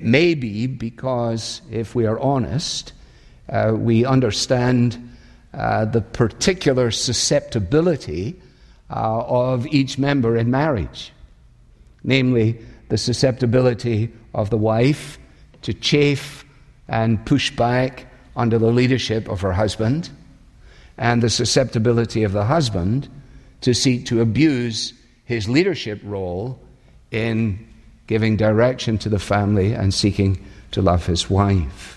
It may be because, if we are honest, we understand the particular susceptibility of each member in marriage, namely the susceptibility of the wife to chafe and push back under the leadership of her husband, and the susceptibility of the husband to seek to abuse his leadership role in giving direction to the family and seeking to love his wife.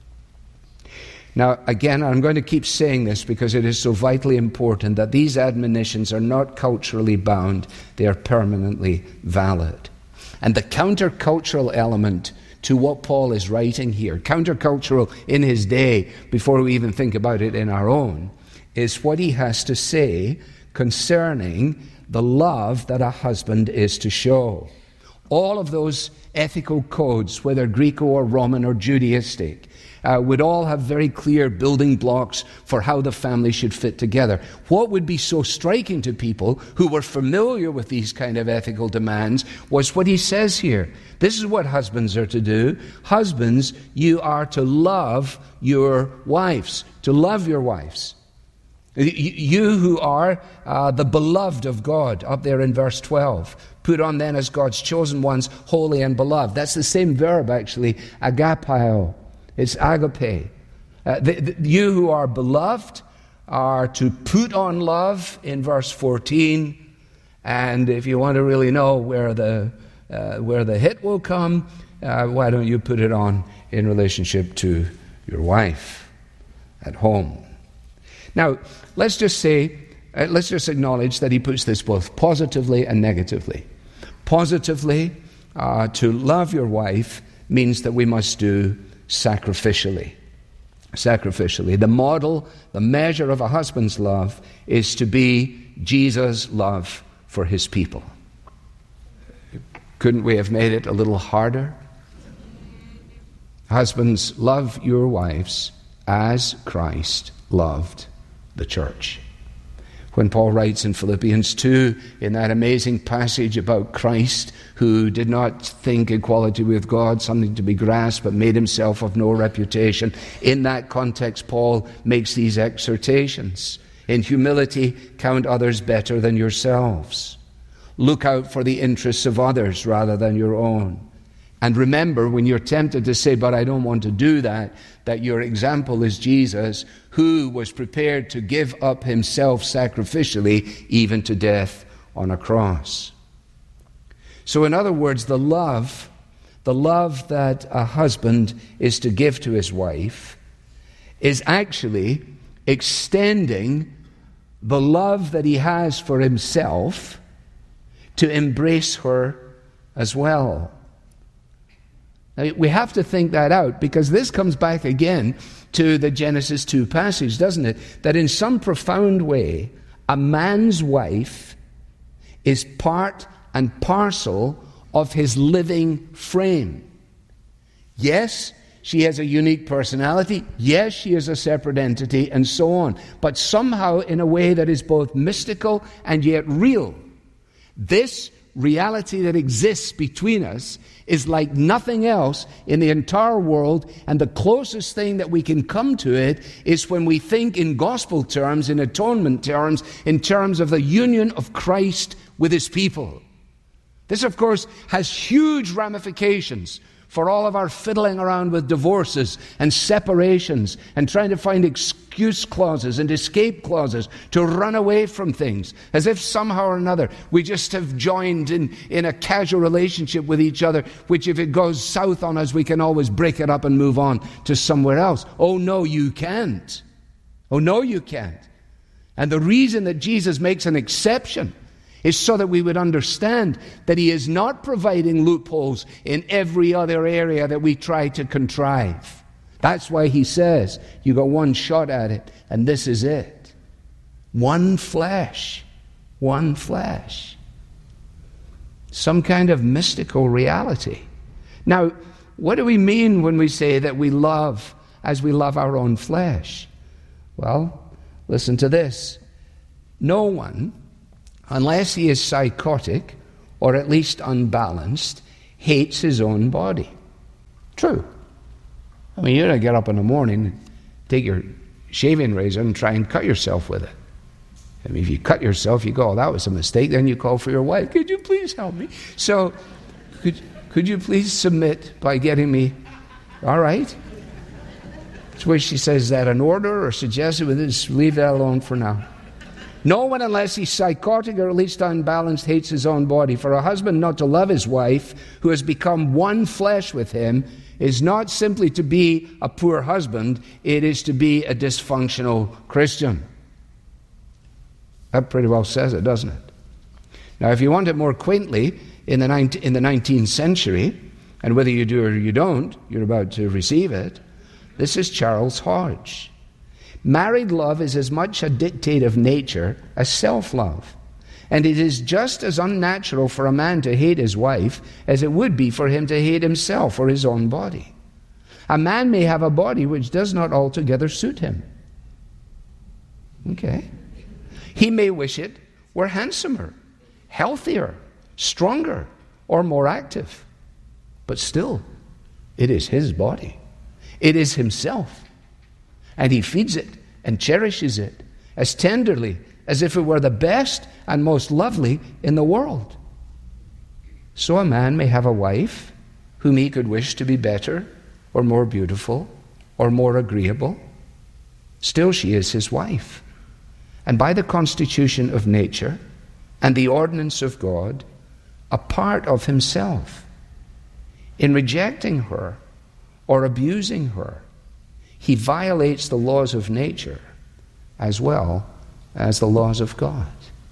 Now, again, I'm going to keep saying this because it is so vitally important that these admonitions are not culturally bound, they are permanently valid. And the countercultural element to what Paul is writing here, countercultural in his day, before we even think about it in our own, is what he has to say concerning the love that a husband is to show. All of those ethical codes, whether Greco or Roman or Judaistic, would all have very clear building blocks for how the family should fit together. What would be so striking to people who were familiar with these kind of ethical demands was what he says here. This is what husbands are to do. Husbands, you are to love your wives. To love your wives. You who are the beloved of God, up there in verse 12. Put on then as God's chosen ones, holy and beloved. That's the same verb, actually, agapao. It's agape. You who are beloved are to put on love in verse 14. And if you want to really know where the hit will come, why don't you put it on in relationship to your wife at home? Now, let's just acknowledge that he puts this both positively and negatively. Positively, to love your wife means that we must do sacrificially. Sacrificially. The model, the measure of a husband's love is to be Jesus' love for his people. Couldn't we have made it a little harder? Husbands, love your wives as Christ loved the church. When Paul writes in Philippians 2, in that amazing passage about Christ, who did not think equality with God something to be grasped, but made himself of no reputation, in that context, Paul makes these exhortations. In humility, count others better than yourselves. Look out for the interests of others rather than your own. And remember, when you're tempted to say, but I don't want to do that your example is Jesus, who was prepared to give up himself sacrificially, even to death on a cross. So in other words, the love that a husband is to give to his wife is actually extending the love that he has for himself to embrace her as well. Now, we have to think that out, because this comes back again to the Genesis 2 passage, doesn't it? That in some profound way, a man's wife is part and parcel of his living frame. Yes, she has a unique personality. Yes, she is a separate entity, and so on. But somehow, in a way that is both mystical and yet real, this reality that exists between us is like nothing else in the entire world, and the closest thing that we can come to it is when we think in gospel terms, in atonement terms, in terms of the union of Christ with his people. This, of course, has huge ramifications for all of our fiddling around with divorces and separations and trying to find excuse clauses and escape clauses to run away from things, as if somehow or another we just have joined in a casual relationship with each other, which if it goes south on us, we can always break it up and move on to somewhere else. Oh no, you can't. Oh no, you can't. And the reason that Jesus makes an exception is so that we would understand that he is not providing loopholes in every other area that we try to contrive. That's why he says, you got one shot at it, and this is it. One flesh. One flesh. Some kind of mystical reality. Now, what do we mean when we say that we love as we love our own flesh? Well, listen to this. No one, unless he is psychotic or at least unbalanced, hates his own body. True. I mean, you don't get up in the morning, take your shaving razor and try and cut yourself with it. I mean, if you cut yourself, you go, oh, that was a mistake. Then you call for your wife. Could you please help me? So, could you please submit by getting me, all right? That's where she says, is that an order or suggested with this? Leave that alone for now. No one, unless he's psychotic or at least unbalanced, hates his own body. For a husband not to love his wife, who has become one flesh with him, is not simply to be a poor husband, it is to be a dysfunctional Christian. That pretty well says it, doesn't it? Now, if you want it more quaintly, in the 19th century, and whether you do or you don't, you're about to receive it, this is Charles Hodge. Married love is as much a dictate of nature as self-love. And it is just as unnatural for a man to hate his wife as it would be for him to hate himself or his own body. A man may have a body which does not altogether suit him. Okay. He may wish it were handsomer, healthier, stronger, or more active. But still, it is his body. It is himself. And he feeds it and cherishes it as tenderly as if it were the best and most lovely in the world. So a man may have a wife whom he could wish to be better or more beautiful or more agreeable. Still she is his wife. And by the constitution of nature and the ordinance of God, a part of himself. In rejecting her or abusing her, he violates the laws of nature as well as the laws of God.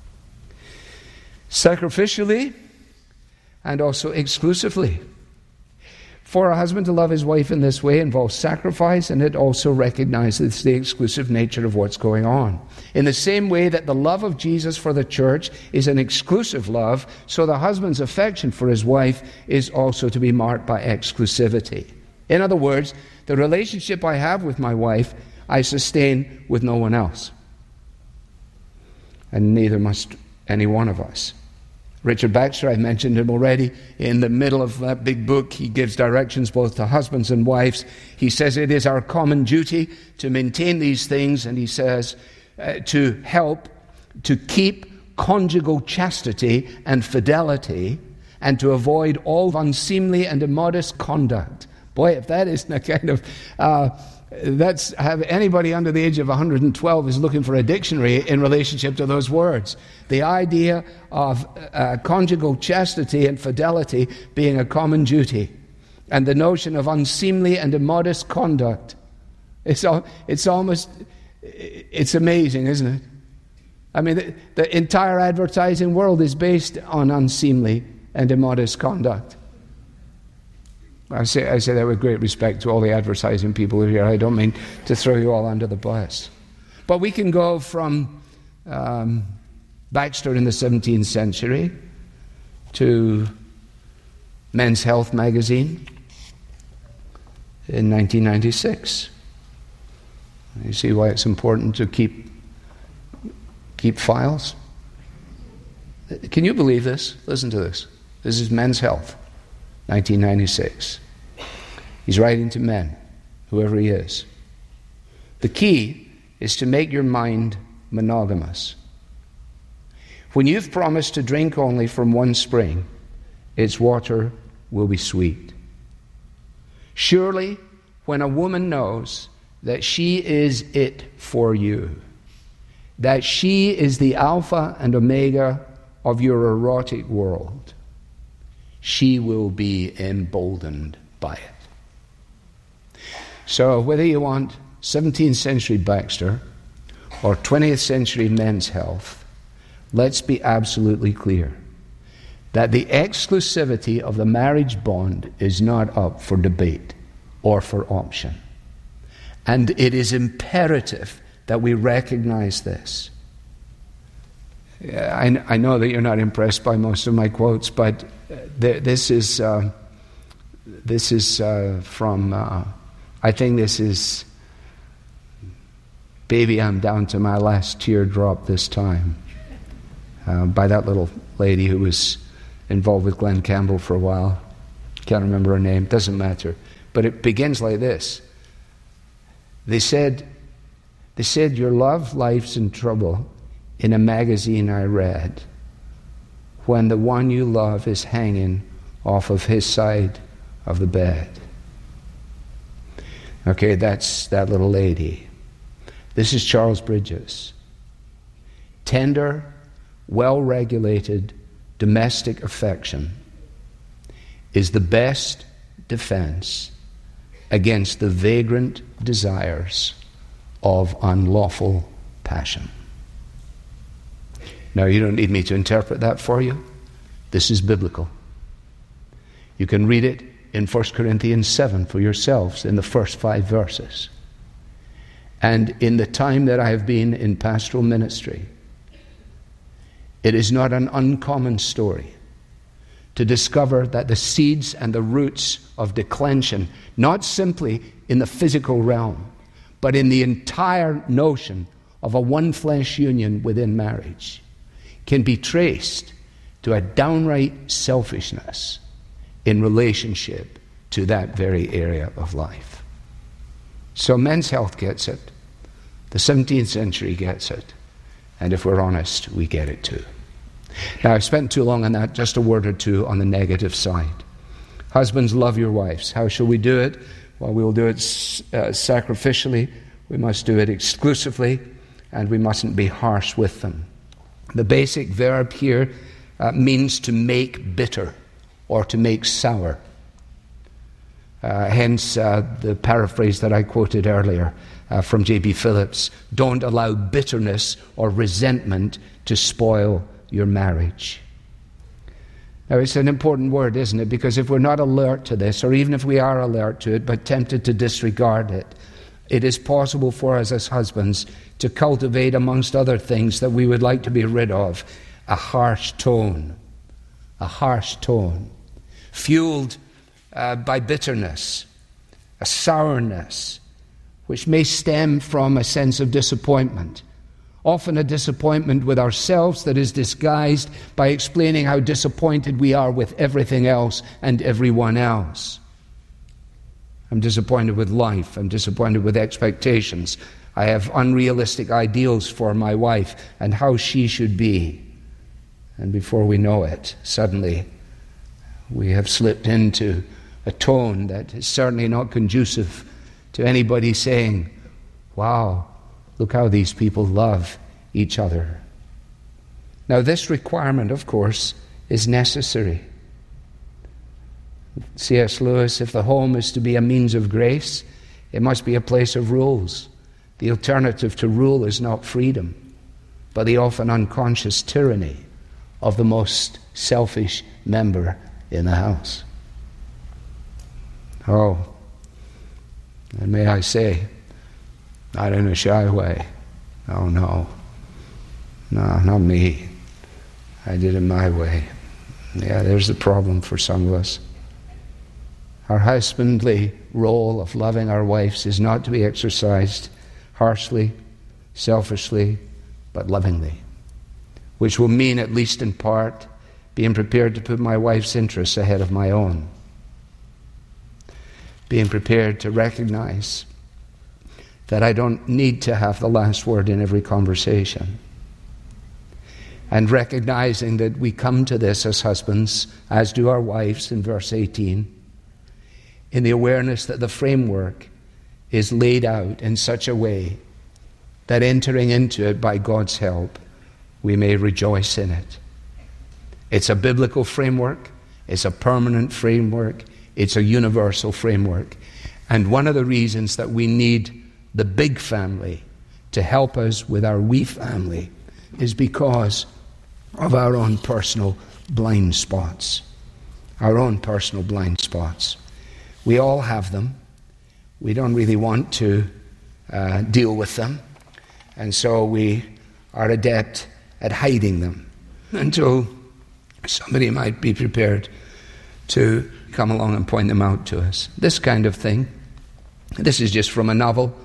Sacrificially and also exclusively. For a husband to love his wife in this way involves sacrifice, and it also recognizes the exclusive nature of what's going on. In the same way that the love of Jesus for the church is an exclusive love, so the husband's affection for his wife is also to be marked by exclusivity. In other words, the relationship I have with my wife, I sustain with no one else. And neither must any one of us. Richard Baxter, I mentioned him already. In the middle of that big book, he gives directions both to husbands and wives. He says it is our common duty to maintain these things, and he says to help to keep conjugal chastity and fidelity, and to avoid all unseemly and immodest conduct. Boy, if that isn't a kind of... that's have anybody under the age of 112 is looking for a dictionary in relationship to those words. The idea of conjugal chastity and fidelity being a common duty, and the notion of unseemly and immodest conduct. It's amazing, isn't it? I mean, the entire advertising world is based on unseemly and immodest conduct. I say that with great respect to all the advertising people here. I don't mean to throw you all under the bus. But we can go from Baxter in the 17th century to Men's Health magazine in 1996. You see why it's important to keep files? Can you believe this? Listen to this. This is Men's Health. 1996. He's writing to men, whoever he is. The key is to make your mind monogamous. When you've promised to drink only from one spring, its water will be sweet. Surely, when a woman knows that she is it for you, that she is the Alpha and Omega of your erotic world, she will be emboldened by it. So whether you want 17th century Baxter or 20th century Men's Health, let's be absolutely clear that the exclusivity of the marriage bond is not up for debate or for option. And it is imperative that we recognize this. I know that you're not impressed by most of my quotes, but this is from, I think this is, Baby, I'm Down to My Last Teardrop This Time, by that little lady who was involved with Glenn Campbell for a while. Can't remember her name, doesn't matter. But it begins like this. They said, your love life's in trouble in a magazine I read when the one you love is hanging off of his side of the bed. Okay, that's that little lady. This is Charles Bridges. Tender, well-regulated domestic affection is the best defense against the vagrant desires of unlawful passion. Now, you don't need me to interpret that for you. This is biblical. You can read it in 1 Corinthians 7 for yourselves in the first 5 verses. And in the time that I have been in pastoral ministry, it is not an uncommon story to discover that the seeds and the roots of declension, not simply in the physical realm, but in the entire notion of a one-flesh union within marriage, can be traced to a downright selfishness in relationship to that very area of life. So Men's Health gets it. The 17th century gets it. And if we're honest, we get it too. Now, I've spent too long on that. Just a word or two on the negative side. Husbands, love your wives. How shall we do it? Well, we will do it sacrificially. We must do it exclusively. And we mustn't be harsh with them. The basic verb here means to make bitter or to make sour. Hence the paraphrase that I quoted earlier from J.B. Phillips. Don't allow bitterness or resentment to spoil your marriage. Now, it's an important word, isn't it? Because if we're not alert to this, or even if we are alert to it but tempted to disregard it, it is possible for us as husbands to cultivate, amongst other things that we would like to be rid of, a harsh tone, fueled by bitterness, a sourness, which may stem from a sense of disappointment. Often a disappointment with ourselves that is disguised by explaining how disappointed we are with everything else and everyone else. I'm disappointed with life. I'm disappointed with expectations. I have unrealistic ideals for my wife and how she should be. And before we know it, suddenly we have slipped into a tone that is certainly not conducive to anybody saying, wow, look how these people love each other. Now, this requirement, of course, is necessary. C.S. Lewis, if the home is to be a means of grace, it must be a place of rules. The alternative to rule is not freedom, but the often unconscious tyranny of the most selfish member in the house. Oh, and may I say, not in a shy way, oh no, not me. I did it my way. Yeah, there's the problem for some of us. Our husbandly role of loving our wives is not to be exercised harshly, selfishly, but lovingly, which will mean, at least in part, being prepared to put my wife's interests ahead of my own. Being prepared to recognize that I don't need to have the last word in every conversation. And recognizing that we come to this as husbands, as do our wives in verse 18, in the awareness that the framework is laid out in such a way that entering into it by God's help, we may rejoice in it. It's a biblical framework. It's a permanent framework. It's a universal framework. And one of the reasons that we need the big family to help us with our wee family is because of our own personal blind spots. Our own personal blind spots. We all have them. We don't really want to deal with them. And so we are adept at hiding them until somebody might be prepared to come along and point them out to us. This kind of thing. This is just from a novel.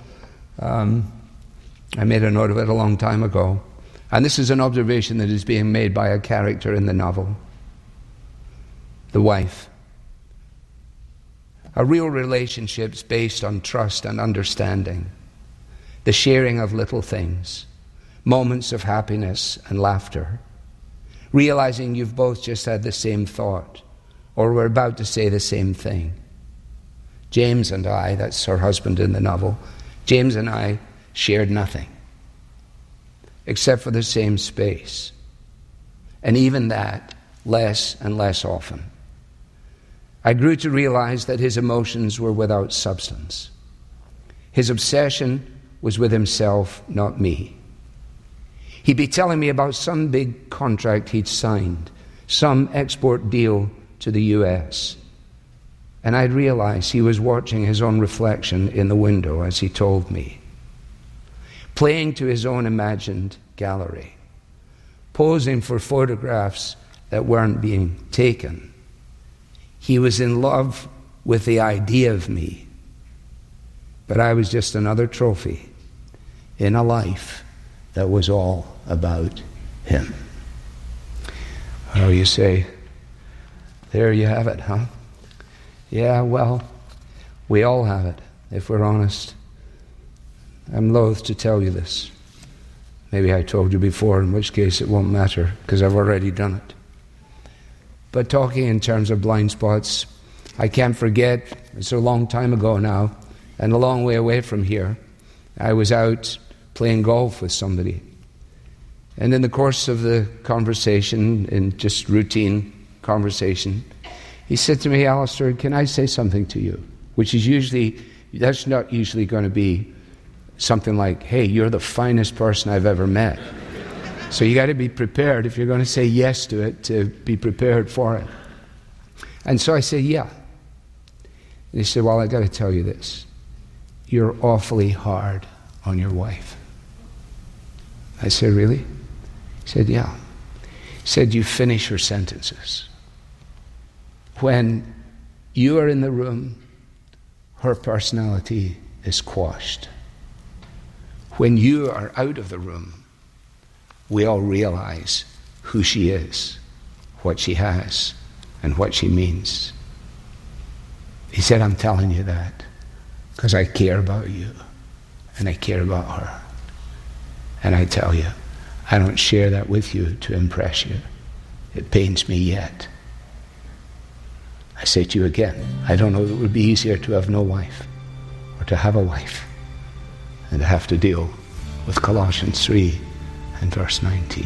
I made a note of it a long time ago. And this is an observation that is being made by a character in the novel. The wife. A real relationship's based on trust and understanding, the sharing of little things, moments of happiness and laughter, realizing you've both just had the same thought or were about to say the same thing. James and I, that's her husband in the novel, James and I shared nothing except for the same space. And even that, less and less often. I grew to realize that his emotions were without substance. His obsession was with himself, not me. He'd be telling me about some big contract he'd signed, some export deal to the US. And I'd realize he was watching his own reflection in the window as he told me, playing to his own imagined gallery, posing for photographs that weren't being taken. He was in love with the idea of me, but I was just another trophy in a life that was all about him. Oh, you say, there you have it, huh? Yeah, well, we all have it, if we're honest. I'm loath to tell you this. Maybe I told you before, in which case it won't matter, because I've already done it. But talking in terms of blind spots, I can't forget, it's a long time ago now, and a long way away from here, I was out playing golf with somebody. And in the course of the conversation, in just routine conversation, he said to me, Alistair, can I say something to you? Which is usually, that's not usually going to be something like, hey, you're the finest person I've ever met. So you got to be prepared, if you're going to say yes to it, to be prepared for it. And so I said, yeah. And he said, well, I got to tell you this. You're awfully hard on your wife. I said, really? He said, yeah. He said, you finish her sentences. When you are in the room, her personality is quashed. When you are out of the room, we all realize who she is, what she has, and what she means. He said, I'm telling you that because I care about you and I care about her. And I tell you, I don't share that with you to impress you. It pains me yet. I say to you again, I don't know if it would be easier to have no wife or to have a wife and to have to deal with Colossians 3 and verse 19.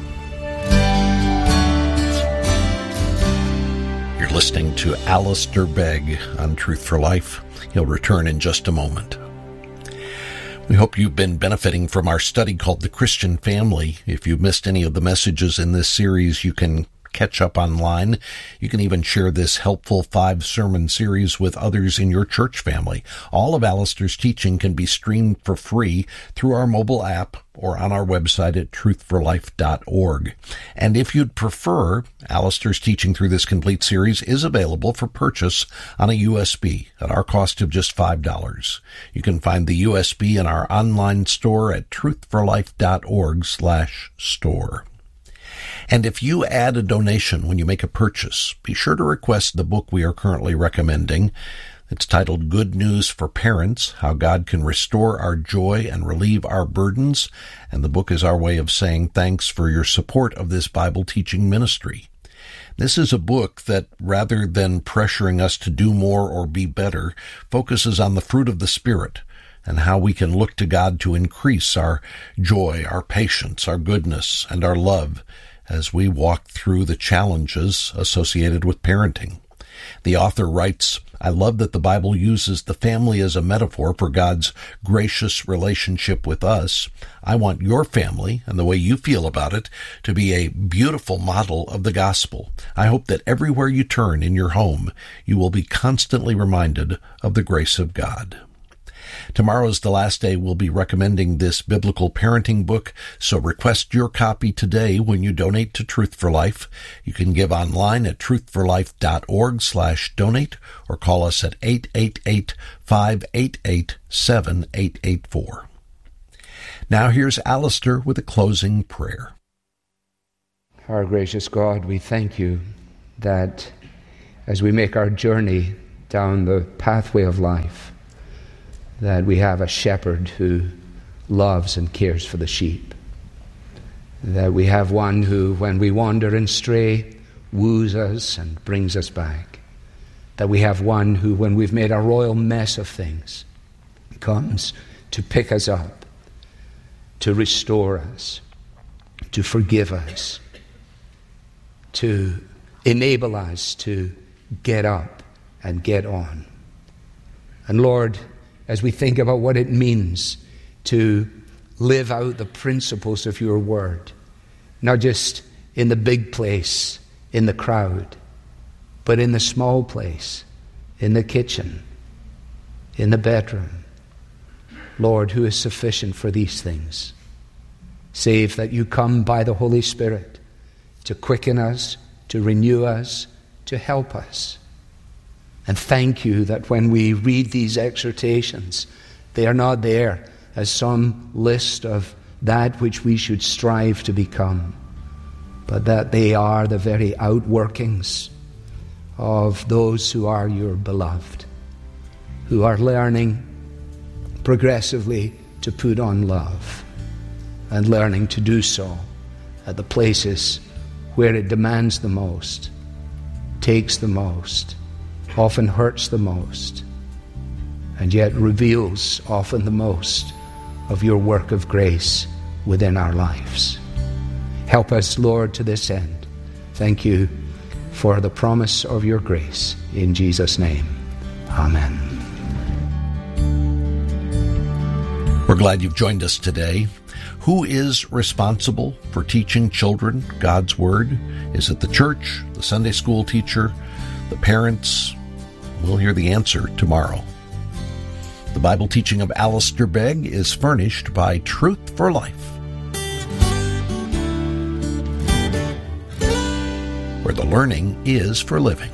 You're listening to Alistair Begg on Truth for Life. He'll return in just a moment. We hope you've been benefiting from our study called The Christian Family. If you missed any of the messages in this series, you can catch up online. You can even share this helpful 5-sermon series with others in your church family. All of Alistair's teaching can be streamed for free through our mobile app or on our website at truthforlife.org. And if you'd prefer, Alistair's teaching through this complete series is available for purchase on a USB at our cost of just $5. You can find the USB in our online store at truthforlife.org/store. And if you add a donation when you make a purchase, be sure to request the book we are currently recommending. It's titled Good News for Parents, How God Can Restore Our Joy and Relieve Our Burdens. And the book is our way of saying thanks for your support of this Bible teaching ministry. This is a book that, rather than pressuring us to do more or be better, focuses on the fruit of the Spirit and how we can look to God to increase our joy, our patience, our goodness, and our love as we walk through the challenges associated with parenting. The author writes, I love that the Bible uses the family as a metaphor for God's gracious relationship with us. I want your family and the way you feel about it to be a beautiful model of the gospel. I hope that everywhere you turn in your home, you will be constantly reminded of the grace of God. Tomorrow is the last day we'll be recommending this biblical parenting book, so request your copy today when you donate to Truth for Life. You can give online at truthforlife.org/donate or call us at 888-588-7884. Now here's Alistair with a closing prayer. Our gracious God, we thank you that as we make our journey down the pathway of life, that we have a shepherd who loves and cares for the sheep. That we have one who, when we wander and stray, woos us and brings us back. That we have one who, when we've made a royal mess of things, comes to pick us up, to restore us, to forgive us, to enable us to get up and get on. And Lord, as we think about what it means to live out the principles of your word, not just in the big place, in the crowd, but in the small place, in the kitchen, in the bedroom. Lord, who is sufficient for these things, save that you come by the Holy Spirit to quicken us, to renew us, to help us. And thank you that when we read these exhortations, they are not there as some list of that which we should strive to become, but that they are the very outworkings of those who are your beloved, who are learning progressively to put on love and learning to do so at the places where it demands the most, takes the most, often hurts the most, and yet reveals often the most of your work of grace within our lives. Help us, Lord, to this end. Thank you for the promise of your grace. In Jesus' name, amen. We're glad you've joined us today. Who is responsible for teaching children God's Word? Is it the church, the Sunday school teacher, the parents? We'll hear the answer tomorrow. The Bible teaching of Alistair Begg is furnished by Truth for Life, where the learning is for living.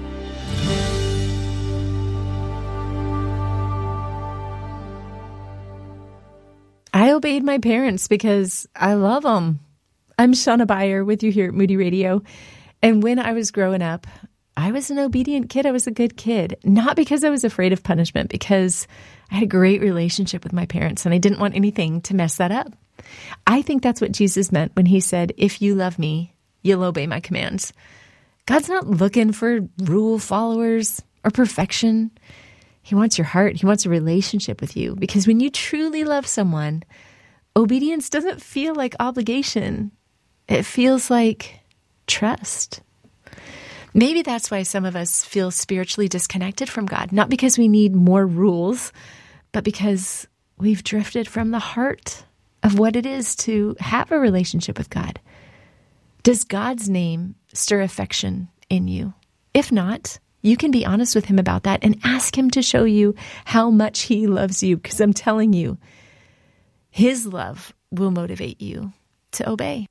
I obeyed my parents because I love them. I'm Shauna Beyer with you here at Moody Radio. And when I was growing up, I was an obedient kid. I was a good kid. Not because I was afraid of punishment, because I had a great relationship with my parents and I didn't want anything to mess that up. I think that's what Jesus meant when he said, if you love me, you'll obey my commands. God's not looking for rule followers or perfection. He wants your heart. He wants a relationship with you, because when you truly love someone, obedience doesn't feel like obligation. It feels like trust. Maybe that's why some of us feel spiritually disconnected from God, not because we need more rules, but because we've drifted from the heart of what it is to have a relationship with God. Does God's name stir affection in you? If not, you can be honest with him about that and ask him to show you how much he loves you, because I'm telling you, his love will motivate you to obey.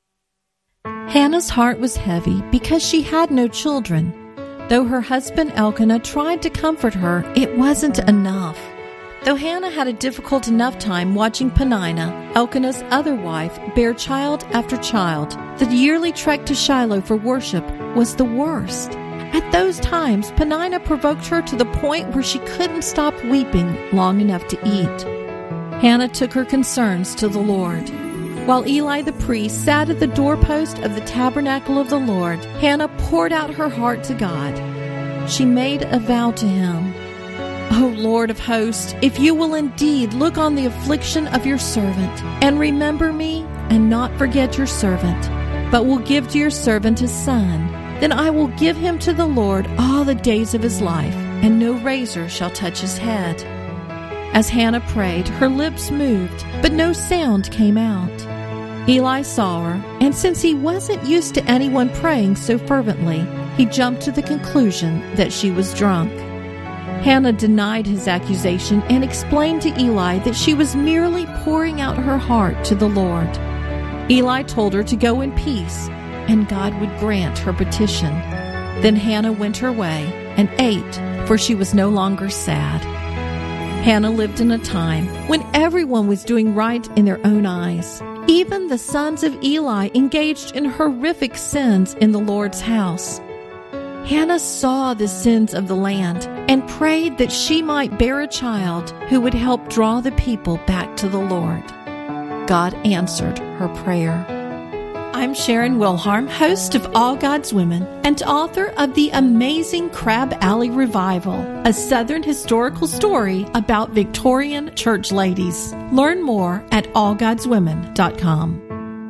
Hannah's heart was heavy because she had no children. Though her husband Elkanah tried to comfort her, it wasn't enough. Though Hannah had a difficult enough time watching Peninnah, Elkanah's other wife, bear child after child, the yearly trek to Shiloh for worship was the worst. At those times, Peninnah provoked her to the point where she couldn't stop weeping long enough to eat. Hannah took her concerns to the Lord. While Eli the priest sat at the doorpost of the tabernacle of the Lord, Hannah poured out her heart to God. She made a vow to him. O Lord of hosts, if you will indeed look on the affliction of your servant, and remember me, and not forget your servant, but will give to your servant a son, then I will give him to the Lord all the days of his life, and no razor shall touch his head. As Hannah prayed, her lips moved, but no sound came out. Eli saw her, and since he wasn't used to anyone praying so fervently, he jumped to the conclusion that she was drunk. Hannah denied his accusation and explained to Eli that she was merely pouring out her heart to the Lord. Eli told her to go in peace, and God would grant her petition. Then Hannah went her way and ate, for she was no longer sad. Hannah lived in a time when everyone was doing right in their own eyes. Even the sons of Eli engaged in horrific sins in the Lord's house. Hannah saw the sins of the land and prayed that she might bear a child who would help draw the people back to the Lord. God answered her prayer. I'm Sharon Wilharm, host of All God's Women and author of the amazing Crab Alley Revival, a Southern historical story about Victorian church ladies. Learn more at allgodswomen.com.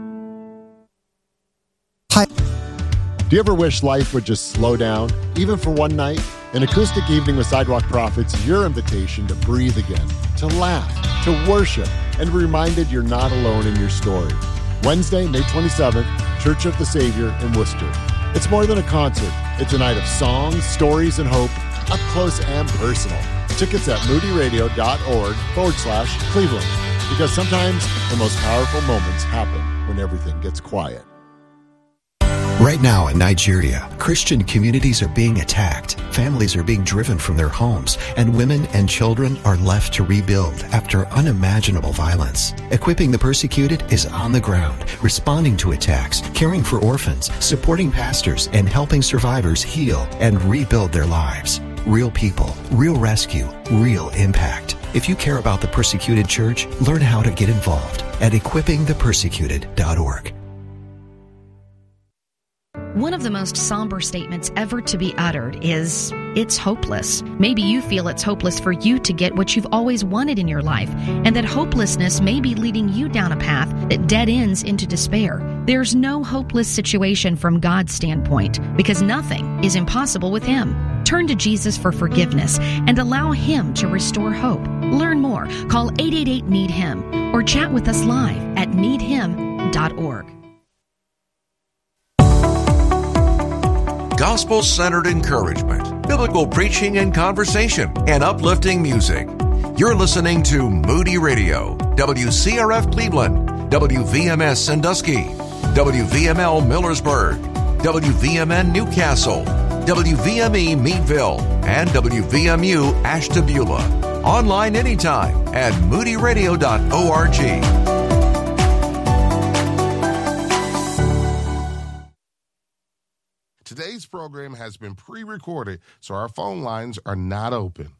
Hi. Do you ever wish life would just slow down, even for one night? An acoustic evening with Sidewalk Prophets is your invitation to breathe again, to laugh, to worship, and be reminded you're not alone in your story. Wednesday, May 27th, Church of the Savior in Worcester. It's more than a concert. It's a night of songs, stories, and hope, up close and personal. Tickets at moodyradio.org/Cleveland. Because sometimes the most powerful moments happen when everything gets quiet. Right now in Nigeria, Christian communities are being attacked, families are being driven from their homes, and women and children are left to rebuild after unimaginable violence. Equipping the Persecuted is on the ground, responding to attacks, caring for orphans, supporting pastors, and helping survivors heal and rebuild their lives. Real people, real rescue, real impact. If you care about the Persecuted Church, learn how to get involved at equippingthepersecuted.org. One of the most somber statements ever to be uttered is, it's hopeless. Maybe you feel it's hopeless for you to get what you've always wanted in your life, and that hopelessness may be leading you down a path that dead ends into despair. There's no hopeless situation from God's standpoint, because nothing is impossible with Him. Turn to Jesus for forgiveness and allow Him to restore hope. Learn more. Call 888-NEED-HIM or chat with us live at needhim.org. Gospel-centered encouragement, biblical preaching and conversation, and uplifting music. You're listening to Moody Radio, WCRF Cleveland, WVMS Sandusky, WVML Millersburg, WVMN Newcastle, WVME Meadville, and WVMU Ashtabula. Online anytime at moodyradio.org. Today's program has been pre-recorded, so our phone lines are not open.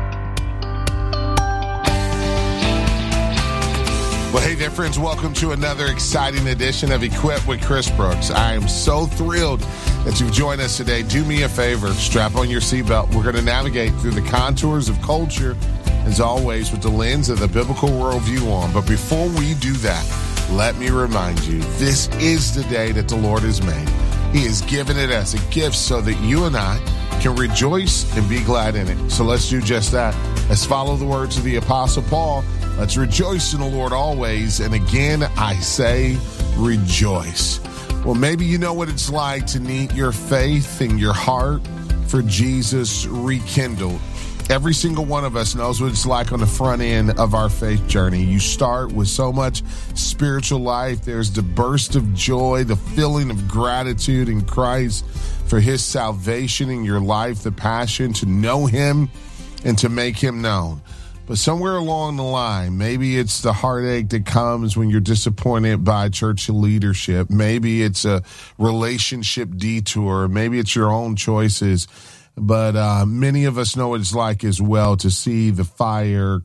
Well, hey there, friends. Welcome to another exciting edition of Equipped with Chris Brooks. I am so thrilled that you've joined us today. Do me a favor. Strap on your seatbelt. We're going to navigate through the contours of culture, as always, with the lens of the biblical worldview on. But before we do that, let me remind you, this is the day that the Lord has made. He has given it as a gift so that you and I can rejoice and be glad in it. So let's do just that. Let's follow the words of the Apostle Paul. Let's rejoice in the Lord always. And again, I say rejoice. Well, maybe you know what it's like to need your faith and your heart for Jesus rekindled. Every single one of us knows what it's like on the front end of our faith journey. You start with so much spiritual life. There's the burst of joy, the feeling of gratitude in Christ for His salvation in your life, the passion to know Him and to make Him known. But somewhere along the line, maybe it's the heartache that comes when you're disappointed by church leadership. Maybe it's a relationship detour. Maybe it's your own choices. But many of us know what it's like as well to see the fire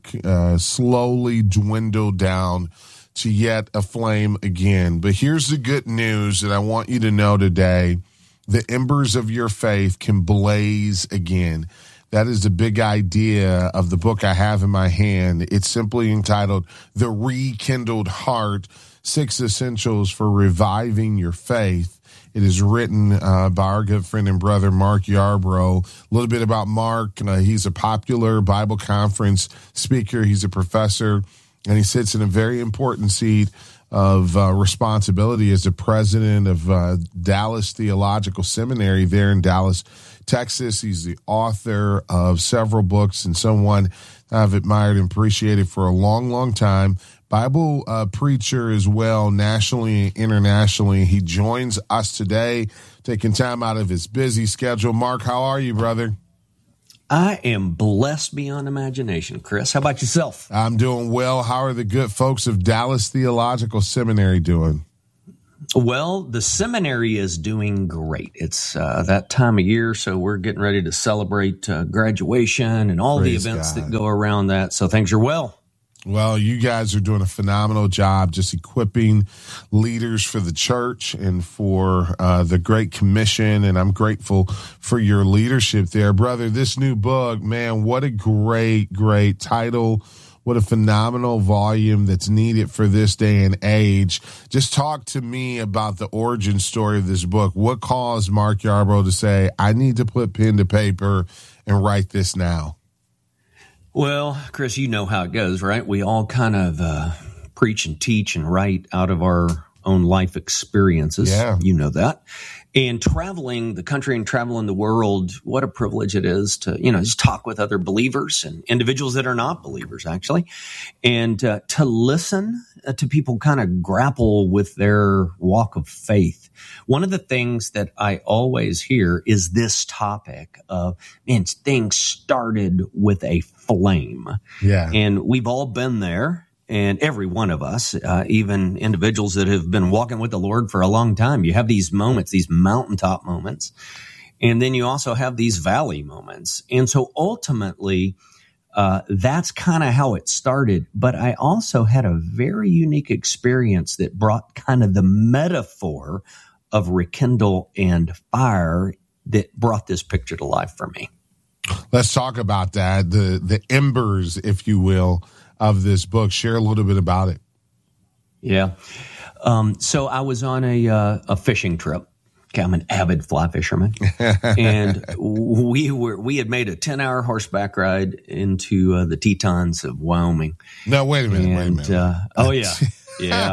slowly dwindle down to yet a flame again. But here's the good news that I want you to know today. The embers of your faith can blaze again. That is the big idea of the book I have in my hand. It's simply entitled The Rekindled Heart, 6 Essentials for Reviving Your Faith. It is written by our good friend and brother, Mark Yarbrough. A little bit about Mark. He's a popular Bible conference speaker. He's a professor, and he sits in a very important seat of responsibility as the president of Dallas Theological Seminary there in Dallas, Texas. He's the author of several books and someone I've admired and appreciated for a long, long time. Bible preacher as well, nationally and internationally. He joins us today, taking time out of his busy schedule. Mark, how are you, brother? I am blessed beyond imagination, Chris. How about yourself? I'm doing well. How are the good folks of Dallas Theological Seminary doing? Well, the seminary is doing great. It's that time of year, so we're getting ready to celebrate graduation and all Praise the events God. that go around that. So things are well. Well, you guys are doing a phenomenal job just equipping leaders for the church and for the Great Commission, and I'm grateful for your leadership there. Brother, this new book, man, what a great, great title. What a phenomenal volume that's needed for this day and age. Just talk to me about the origin story of this book. What caused Mark Yarbrough to say, I need to put pen to paper and write this now? Well, Chris, you know how it goes, right? We all kind of preach and teach and write out of our own life experiences. Yeah. You know that. And traveling the country and traveling the world, what a privilege it is to, just talk with other believers and individuals that are not believers, actually, and to listen to people kind of grapple with their walk of faith. One of the things that I always hear is this topic of, things started with a flame. Yeah. And we've all been there. And every one of us, even individuals that have been walking with the Lord for a long time, you have these moments, these mountaintop moments, and then you also have these valley moments. And so ultimately, that's kind of how it started. But I also had a very unique experience that brought kind of the metaphor of rekindle and fire that brought this picture to life for me. Let's talk about that, the embers, if you will, of this book. Share a little bit about it. Yeah. So I was on a fishing trip. Okay, I'm an avid fly fisherman. And we had made a 10-hour horseback ride into the Tetons of Wyoming. No, wait a minute. Oh, yeah. Yeah.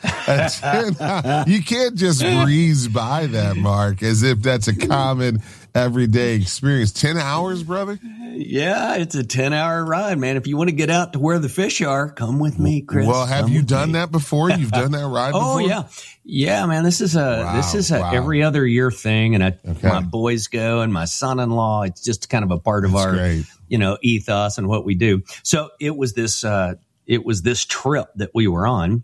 You can't just breeze by that, Mark, as if that's a common everyday experience. 10 hours, brother? Yeah, it's a 10-hour ride, man. If you want to get out to where the fish are, come with me, Chris. Well, have you done that before? You've done that ride before? Oh, yeah. Yeah, man, this is a every other year thing. And my boys go and my son-in-law, it's just kind of a part of our, great. Ethos and what we do. So it was this trip that we were on.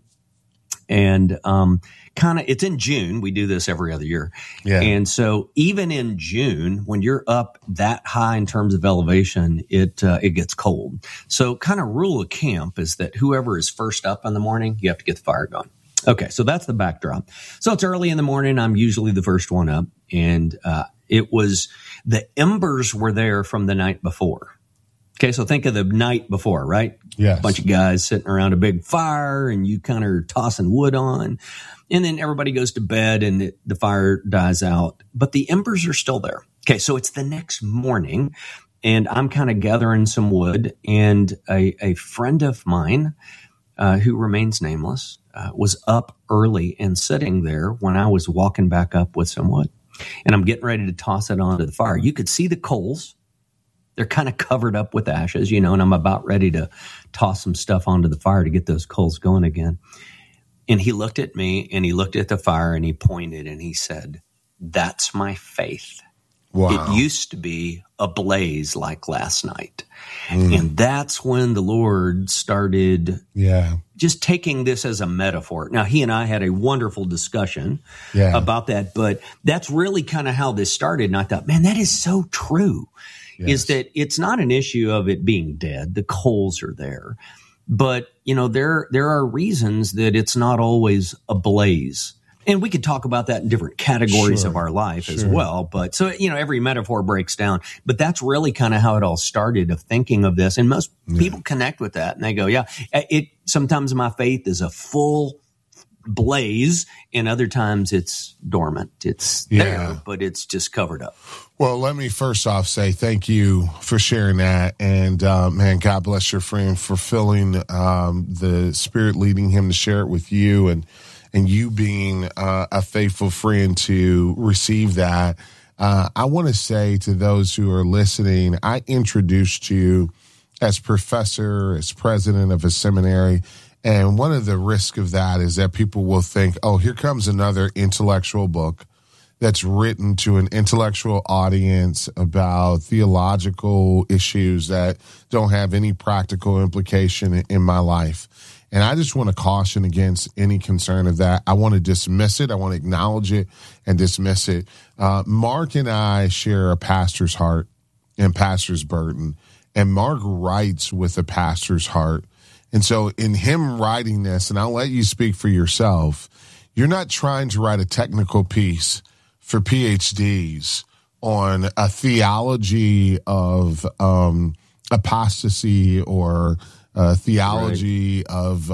And it's in June. We do this every other year. Yeah. And so even in June, when you're up that high in terms of elevation, it gets cold. So kind of rule of camp is that whoever is first up in the morning, you have to get the fire going. Okay, so that's the backdrop. So it's early in the morning. I'm usually the first one up. And it was the embers were there from the night before. Okay, so think of the night before, right? Yes. A bunch of guys sitting around a big fire and you kind of tossing wood on. And then everybody goes to bed and the fire dies out. But the embers are still there. Okay, so it's the next morning and I'm kind of gathering some wood. And a friend of mine who remains nameless was up early and sitting there when I was walking back up with some wood. And I'm getting ready to toss it onto the fire. You could see the coals. They're kind of covered up with ashes, and I'm about ready to toss some stuff onto the fire to get those coals going again. And he looked at me and he looked at the fire and he pointed and he said, "That's my faith." Wow. It used to be ablaze like last night. And that's when the Lord started just taking this as a metaphor. Now, he and I had a wonderful discussion about that, but that's really kind of how this started. And I thought, man, that is so true. Yes. Is that it's not an issue of it being dead. The coals are there. But, there are reasons that it's not always ablaze. And we could talk about that in different categories of our life as well. But so, every metaphor breaks down. But that's really kind of how it all started, of thinking of this. And most people connect with that and they go, sometimes my faith is a full blaze and other times it's dormant. It's there, but it's just covered up. Well, let me first off say thank you for sharing that. And, man, God bless your friend for feeling the Spirit leading him to share it with you and you being a faithful friend to receive that. I want to say to those who are listening, I introduced you as professor, as president of a seminary. And one of the risks of that is that people will think, oh, here comes another intellectual book that's written to an intellectual audience about theological issues that don't have any practical implication in my life. And I just want to caution against any concern of that. I want to dismiss it. I want to acknowledge it and dismiss it. Mark and I share a pastor's heart and pastor's burden. And Mark writes with a pastor's heart. And so in him writing this, and I'll let you speak for yourself, you're not trying to write a technical piece for PhDs on a theology of apostasy or theology of,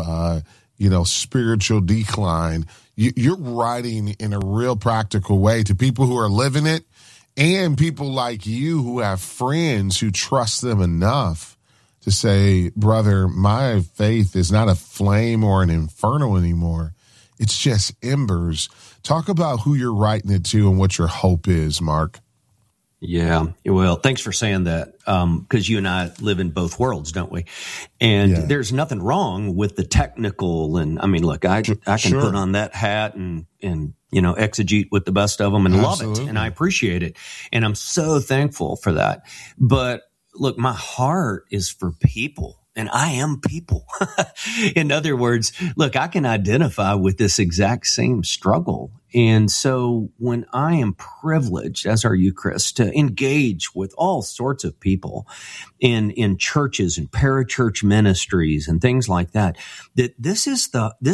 spiritual decline. You're writing in a real practical way to people who are living it and people like you who have friends who trust them enough to say, brother, my faith is not a flame or an inferno anymore. It's just embers. Talk about who you're writing it to and what your hope is, Mark. Yeah, well, thanks for saying that, because you and I live in both worlds, don't we? And there's nothing wrong with the technical. And I mean, look, I can put on that hat and exegete with the best of them and love it. And I appreciate it. And I'm so thankful for that. But look, my heart is for people. And I am people. In other words, look, I can identify with this exact same struggle. And so when I am privileged, as are you, Chris, to engage with all sorts of people in churches and parachurch ministries and things like that, that this is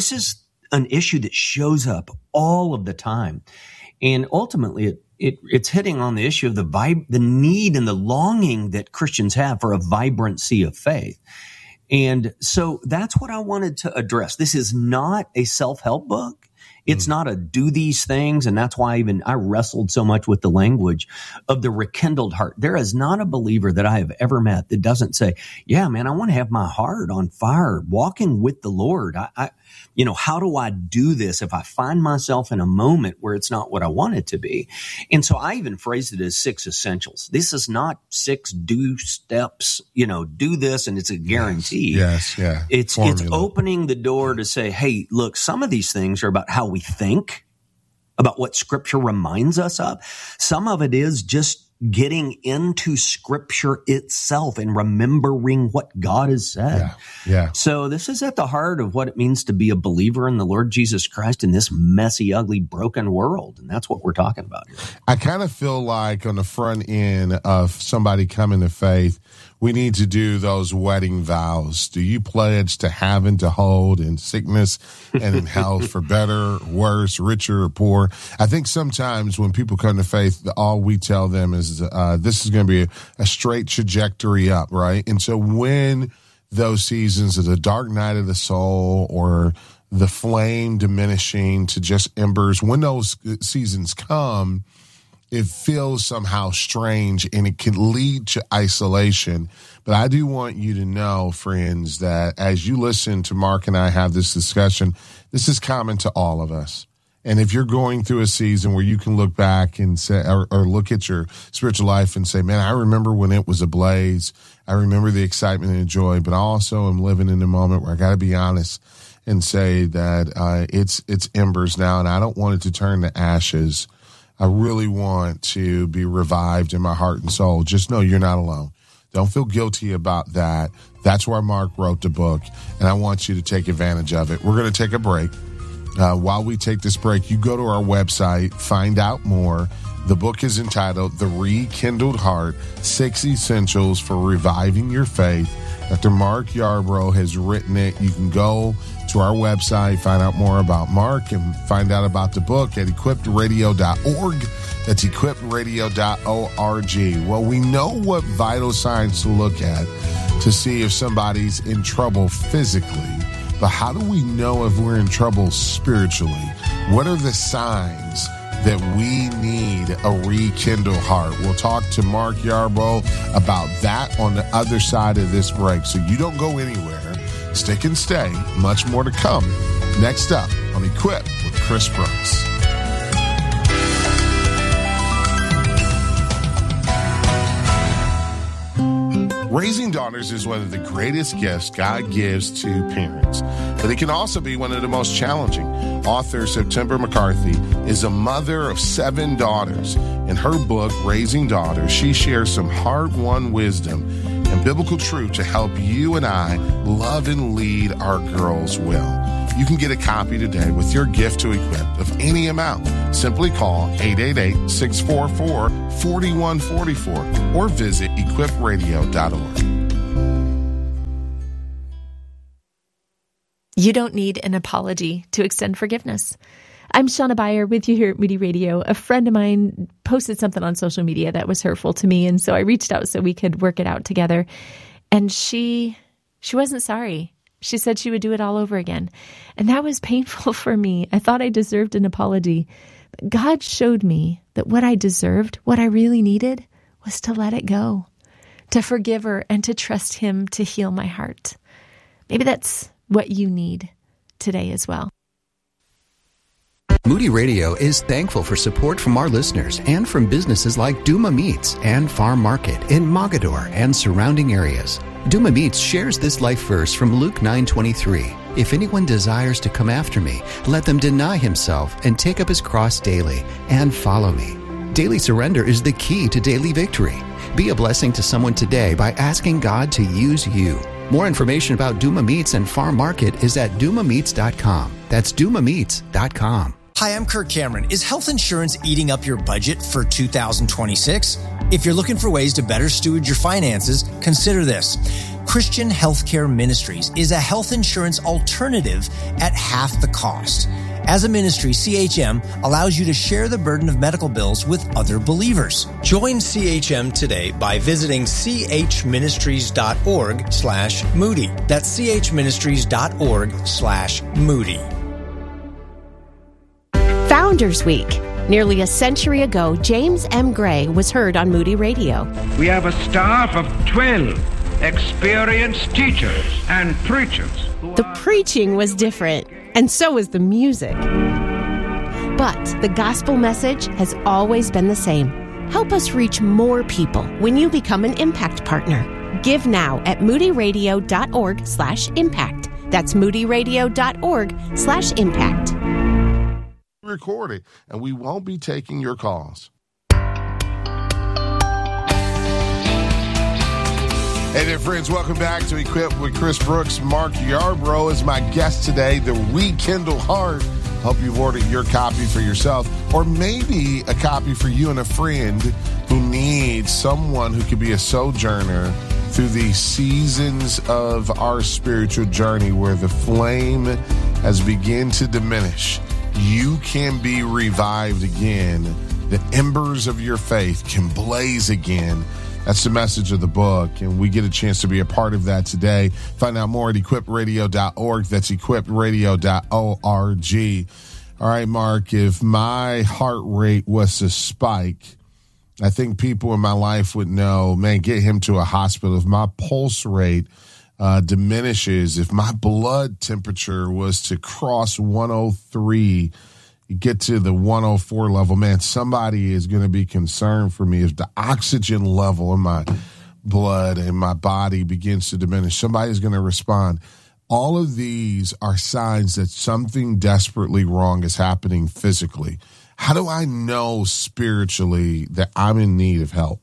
an issue that shows up all of the time. And ultimately, it's hitting on the issue of the need and the longing that Christians have for a vibrancy of faith. And so that's what I wanted to address. This is not a self-help book. It's not a do these things. And that's why I wrestled so much with the language of the rekindled heart. There is not a believer that I have ever met that doesn't say, yeah, man, I want to have my heart on fire, walking with the Lord. How do I do this if I find myself in a moment where it's not what I want it to be? And so I even phrased it as 6 essentials. This is not 6 do steps, do this and it's a guarantee. Yes. It's opening the door to say, hey, look, some of these things are about how we think, about what Scripture reminds us of. Some of it is just getting into Scripture itself and remembering what God has said. Yeah. So this is at the heart of what it means to be a believer in the Lord Jesus Christ in this messy, ugly, broken world. And that's what we're talking about here. I kind of feel like on the front end of somebody coming to faith, we need to do those wedding vows. Do you pledge to have and to hold in sickness and in health, for better, worse, richer, or poor? I think sometimes when people come to faith, all we tell them is this is going to be a straight trajectory up, right? And so when those seasons of the dark night of the soul or the flame diminishing to just embers, when those seasons come, it feels somehow strange and it can lead to isolation. But I do want you to know, friends, that as you listen to Mark and I have this discussion, this is common to all of us. And if you're going through a season where you can look back and say, or look at your spiritual life and say, man, I remember when it was ablaze. I remember the excitement and the joy, but I also am living in a moment where I got to be honest and say that it's embers now, and I don't want it to turn to ashes. I really want to be revived in my heart and soul. Just know you're not alone. Don't feel guilty about that. That's why Mark wrote the book, and I want you to take advantage of it. We're going to take a break. While we take this break, you go to our website, find out more. The book is entitled The Rekindled Heart, 6 Essentials for Reviving Your Faith. Dr. Mark Yarbrough has written it. You can go to our website, find out more about Mark, and find out about the book at equippedradio.org. That's equippedradio.org. Well, we know what vital signs to look at to see if somebody's in trouble physically, but how do we know if we're in trouble spiritually? What are the signs that we need a rekindled heart? We'll talk to Mark Yarbrough about that on the other side of this break. So you don't go anywhere. Stick and stay. Much more to come. Next up on Equip with Chris Brooks. Raising daughters is one of the greatest gifts God gives to parents, but it can also be one of the most challenging. Author September McCarthy is a mother of 7 daughters. In her book, Raising Daughters, she shares some hard-won wisdom and biblical truth to help you and I love and lead our girls well. You can get a copy today with your gift to Equip of any amount. Simply call 888-644-4144 or visit equipradio.org. You don't need an apology to extend forgiveness. I'm Shauna Beyer with you here at Moody Radio. A friend of mine posted something on social media that was hurtful to me, and so I reached out so we could work it out together. And she wasn't sorry. She said she would do it all over again. And that was painful for me. I thought I deserved an apology. But God showed me that what I deserved, what I really needed, was to let it go, to forgive her and to trust him to heal my heart. Maybe that's what you need today as well. Moody Radio is thankful for support from our listeners and from businesses like Duma Meats and Farm Market in Mogadore and surrounding areas. Duma Meats shares this life verse from Luke 9:23. If anyone desires to come after me, let them deny himself and take up his cross daily and follow me. Daily surrender is the key to daily victory. Be a blessing to someone today by asking God to use you. More information about Duma Meats and Farm Market is at dumameats.com. That's dumameats.com. Hi, I'm Kirk Cameron. Is health insurance eating up your budget for 2026? If you're looking for ways to better steward your finances, consider this. Christian Healthcare Ministries is a health insurance alternative at half the cost. As a ministry, CHM allows you to share the burden of medical bills with other believers. Join CHM today by visiting chministries.org/Moody. That's chministries.org/Moody. Founders Week. Nearly a century ago, James M. Gray was heard on Moody Radio. We have a staff of 12 experienced teachers and preachers. The preaching was different, and so was the music. But the gospel message has always been the same. Help us reach more people when you become an Impact Partner. Give now at moodyradio.org/impact. That's moodyradio.org/impact. Recorded, and we won't be taking your calls. Hey there, friends. Welcome back to Equip with Chris Brooks. Mark Yarbrough is my guest today, the Rekindle Heart. Hope you've ordered your copy for yourself, or maybe a copy for you and a friend who needs someone who could be a sojourner through the seasons of our spiritual journey where the flame has begun to diminish. You can be revived again. The embers of your faith can blaze again. That's the message of the book, and we get a chance to be a part of that today. Find out more at equipradio.org. That's equipradio.org. All right, Mark, if my heart rate was to spike, I think people in my life would know, man, get him to a hospital. If my pulse rate diminishes, if my blood temperature was to cross 103, get to the 104 level, man, somebody is going to be concerned for me. If the oxygen level in my blood and my body begins to diminish, somebody's going to respond. All of these are signs that something desperately wrong is happening physically. How do I know spiritually that I'm in need of help?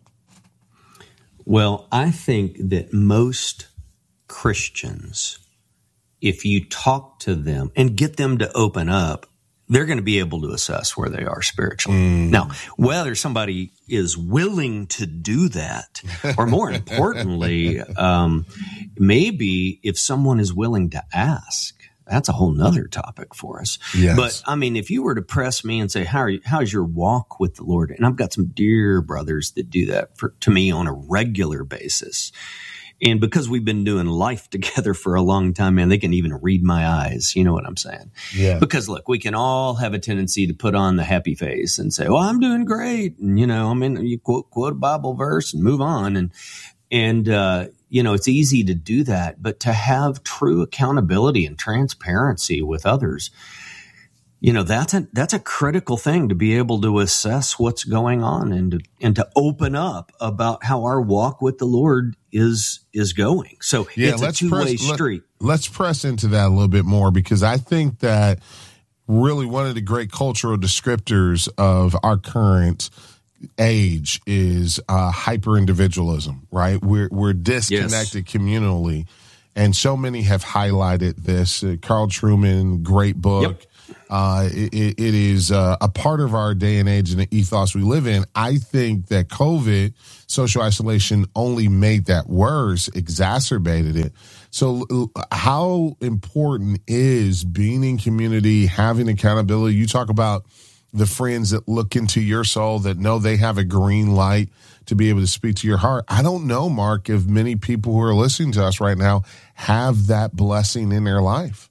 Well, I think that most Christians, if you talk to them and get them to open up, they're going to be able to assess where they are spiritually. Now, whether somebody is willing to do that, or more importantly, maybe if someone is willing to ask, that's a whole nother topic for us. Yes. But I mean, if you were to press me and say, how's your walk with the Lord? And I've got some dear brothers that do that to me on a regular basis. And because we've been doing life together for a long time, man, they can even read my eyes. You know what I'm saying? Yeah. Because look, we can all have a tendency to put on the happy face and say, well, I'm doing great. And, you know, I mean, you quote a Bible verse and move on. And you know, it's easy to do that, but to have true accountability and transparency with others, That's a critical thing, to be able to assess what's going on and to open up about how our walk with the Lord is going. So it's a two-way street. Let's press into that a little bit more, because I think that really one of the great cultural descriptors of our current age is hyper-individualism, right? We're disconnected communally, and so many have highlighted this. Carl Trueman, great book. Yep. It is a part of our day and age and the ethos we live in. I think that COVID, social isolation, only made that worse, exacerbated it. So how important is being in community, having accountability? You talk about the friends that look into your soul, that know they have a green light to be able to speak to your heart. I don't know, Mark, if many people who are listening to us right now have that blessing in their life.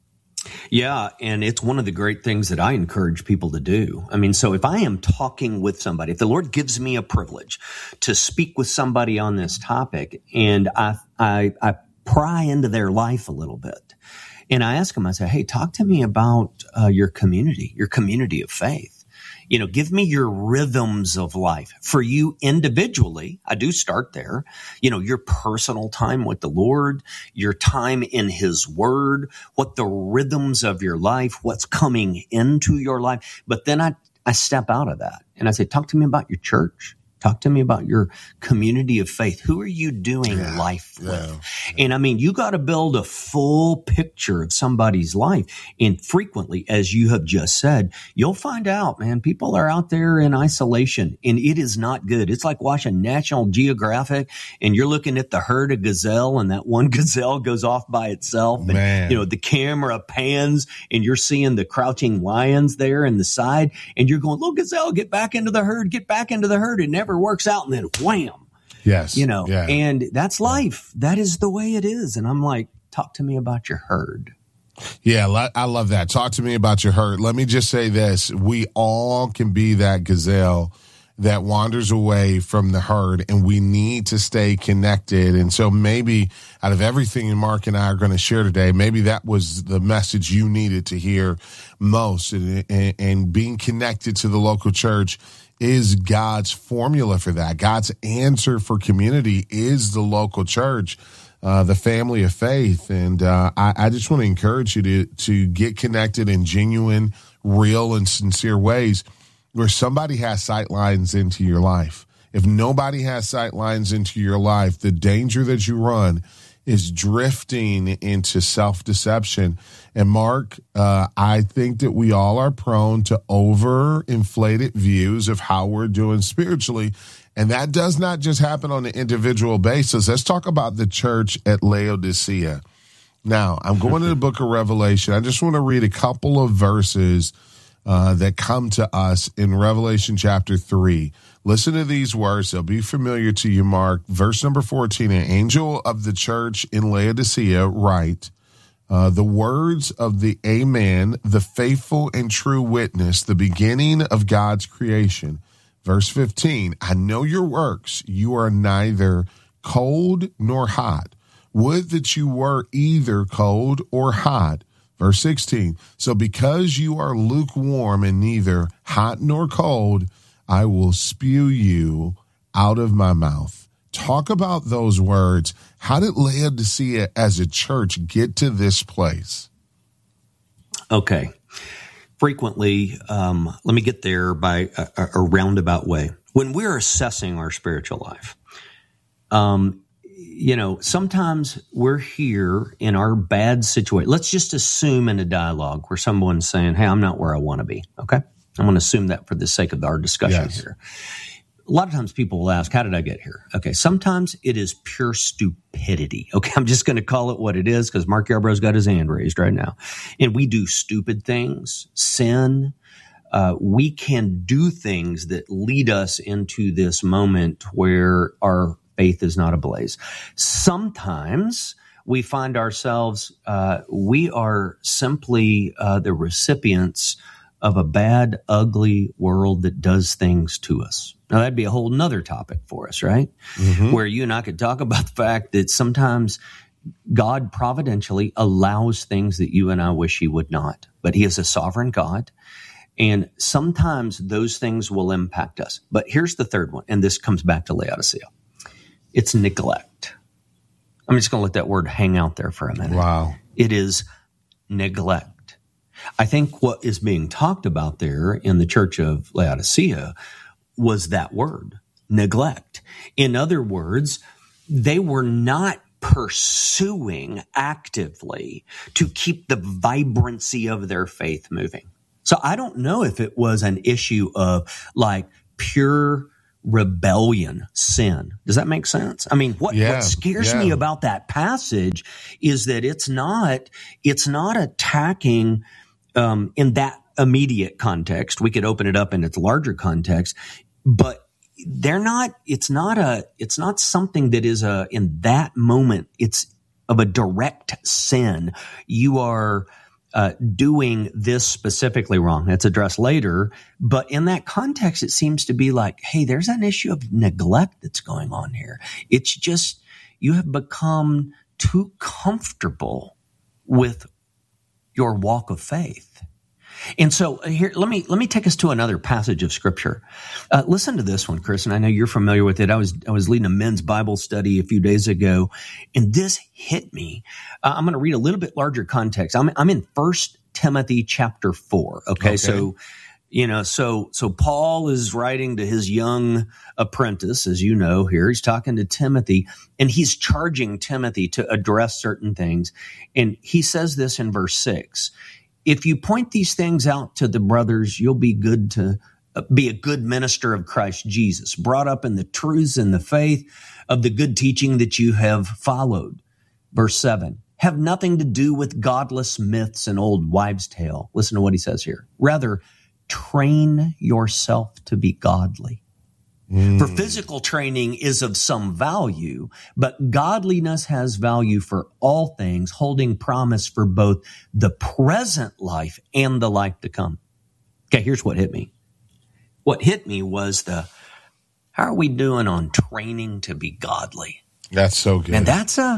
Yeah, and it's one of the great things that I encourage people to do. I mean, so if I am talking with somebody, if the Lord gives me a privilege to speak with somebody on this topic, and I pry into their life a little bit, and I ask them, I say, hey, talk to me about your community of faith. Give me your rhythms of life. For you individually, I do start there. Your personal time with the Lord, your time in His Word, what the rhythms of your life, what's coming into your life. But then I step out of that and I say, talk to me about your church. Talk to me about your community of faith. Who are you doing life with? And I mean, you got to build a full picture of somebody's life. And frequently, as you have just said, you'll find out, man, people are out there in isolation, and it is not good. It's like watching National Geographic and you're looking at the herd of gazelle, and that one gazelle goes off by itself. And, the camera pans and you're seeing the crouching lions there in the side, and you're going, little gazelle, get back into the herd, get back into the herd. It never works out, and then wham. Yes. And that's life. That is the way it is. And I'm like, talk to me about your herd. Yeah, I love that. Talk to me about your herd. Let me just say this. We all can be that gazelle that wanders away from the herd, and we need to stay connected. And so maybe out of everything Mark and I are going to share today, maybe that was the message you needed to hear most. And being connected to the local church is God's formula for that. God's answer for community is the local church, the family of faith. And I just want to encourage you to get connected in genuine, real, and sincere ways where somebody has sight lines into your life. If nobody has sight lines into your life, the danger that you run is drifting into self-deception. And Mark, I think that we all are prone to over-inflated views of how we're doing spiritually. And that does not just happen on an individual basis. Let's talk about the church at Laodicea. Now, I'm going to the book of Revelation. I just want to read a couple of verses that come to us in Revelation chapter 3. Listen to these words. They'll be familiar to you, Mark. Verse number 14, an angel of the church in Laodicea write, the words of the Amen, the faithful and true witness, the beginning of God's creation. Verse 15, I know your works. You are neither cold nor hot. Would that you were either cold or hot. Verse 16, so because you are lukewarm and neither hot nor cold, I will spew you out of my mouth. Talk about those words. How did Laodicea as a church get to this place? Okay. Frequently, let me get there by a roundabout way. When we're assessing our spiritual life, sometimes we're here in our bad situation. Let's just assume in a dialogue where someone's saying, hey, I'm not where I want to be. Okay. I'm going to assume that for the sake of our discussion here. A lot of times people will ask, how did I get here? Okay. Sometimes it is pure stupidity. Okay. I'm just going to call it what it is because Mark Yarbrough's got his hand raised right now. And we do stupid things, sin. We can do things that lead us into this moment where our faith is not ablaze. Sometimes we find ourselves, we are simply the recipients of a bad, ugly world that does things to us. Now, that'd be a whole nother topic for us, right? Mm-hmm. Where you and I could talk about the fact that sometimes God providentially allows things that you and I wish he would not, but he is a sovereign God. And sometimes those things will impact us. But here's the third one, and this comes back to Laodicea. It's neglect. I'm just going to let that word hang out there for a minute. Wow. It is neglect. I think what is being talked about there in the church of Laodicea was that word, neglect. In other words, they were not pursuing actively to keep the vibrancy of their faith moving. So I don't know if it was an issue of like pure rebellion, sin. Does that make sense? I mean, what scares me about that passage is that it's not attacking in that immediate context. We could open it up in its larger context, but it's not something that is in that moment, it's of a direct sin. You are doing this specifically wrong. That's addressed later. But in that context, it seems to be like, hey, there's an issue of neglect that's going on here. It's just, you have become too comfortable with your walk of faith. And so here, let me take us to another passage of scripture. Listen to this one, Chris, and I know you're familiar with it. I was leading a men's Bible study a few days ago, and this hit me. I'm going to read a little bit larger context. I'm in 1 Timothy chapter 4. Okay. So, so Paul is writing to his young apprentice, as you know here. He's talking to Timothy, and he's charging Timothy to address certain things. And he says this in verse 6. If you point these things out to the brothers, you'll be good to be a good minister of Christ Jesus, brought up in the truths and the faith of the good teaching that you have followed. Verse 7, have nothing to do with godless myths and old wives' tale. Listen to what he says here. Rather, train yourself to be godly. For physical training is of some value, but godliness has value for all things, holding promise for both the present life and the life to come. Okay, here's what hit me. What hit me was how are we doing on training to be godly? That's so good. And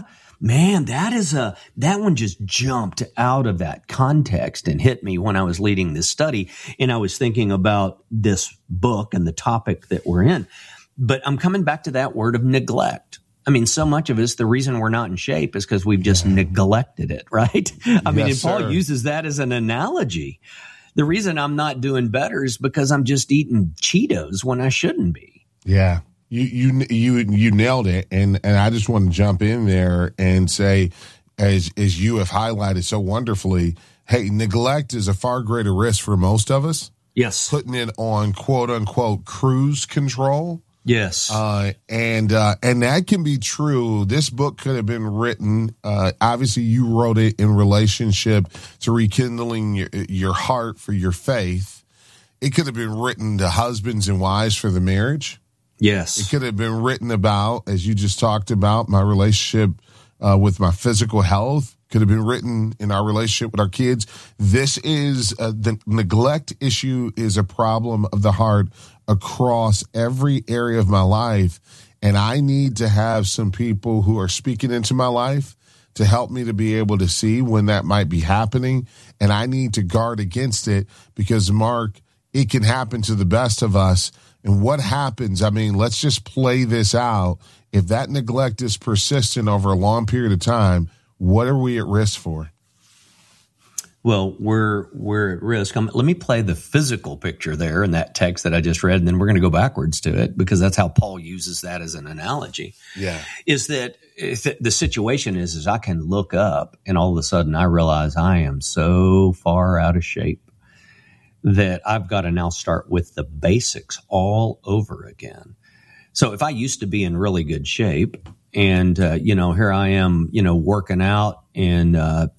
that one just jumped out of that context and hit me when I was leading this study. And I was thinking about this book and the topic that we're in. But I'm coming back to that word of neglect. I mean, so much of us, the reason we're not in shape is because we've just neglected it, right? I mean, and Paul uses that as an analogy. The reason I'm not doing better is because I'm just eating Cheetos when I shouldn't be. Yeah. You nailed it, and I just want to jump in there and say, as you have highlighted so wonderfully, hey, neglect is a far greater risk for most of us. Yes, putting it on quote unquote cruise control. Yes, and that can be true. This book could have been written. Obviously, you wrote it in relationship to rekindling your heart for your faith. It could have been written to husbands and wives for the marriage. Yes. It could have been written about, as you just talked about, my relationship with my physical health. Could have been written in our relationship with our kids. This is the neglect issue is a problem of the heart across every area of my life. And I need to have some people who are speaking into my life to help me to be able to see when that might be happening. And I need to guard against it because, Mark, it can happen to the best of us. And what happens, I mean, let's just play this out. If that neglect is persistent over a long period of time, what are we at risk for? Well, we're at risk. Let me play the physical picture there in that text that I just read, and then we're going to go backwards to it because that's how Paul uses that as an analogy. Yeah. Is that the situation is I can look up and all of a sudden I realize I am so far out of shape that I've got to now start with the basics all over again. So if I used to be in really good shape and, here I am, working out and,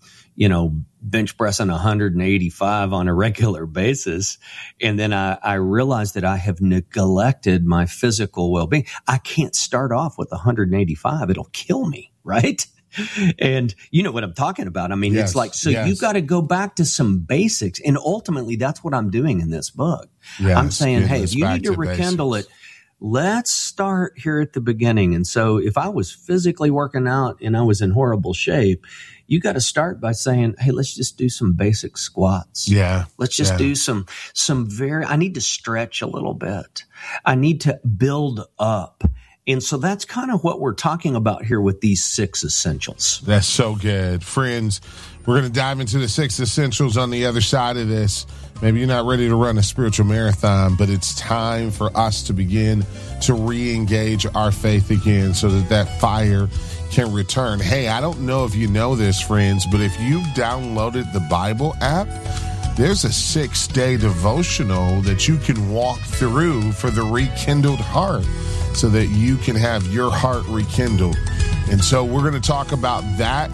bench pressing 185 on a regular basis. And then I realized that I have neglected my physical well-being. I can't start off with 185. It'll kill me, right? And you know what I'm talking about. I mean, yes, it's like, so you've got to go back to some basics. And ultimately, that's what I'm doing in this book. Yes, I'm saying, hey, if you need to rekindle it, let's start here at the beginning. And so if I was physically working out and I was in horrible shape, you got to start by saying, hey, let's just do some basic squats. Yeah. Let's just do some I need to stretch a little bit. I need to build up. And so that's kind of what we're talking about here with these 6 essentials. That's so good. Friends, we're going to dive into the 6 essentials on the other side of this. Maybe you're not ready to run a spiritual marathon, but it's time for us to begin to re-engage our faith again so that fire can return. Hey, I don't know if you know this, friends, but if you've downloaded the Bible app, there's a 6-day devotional that you can walk through for the rekindled heart so that you can have your heart rekindled. And so we're going to talk about that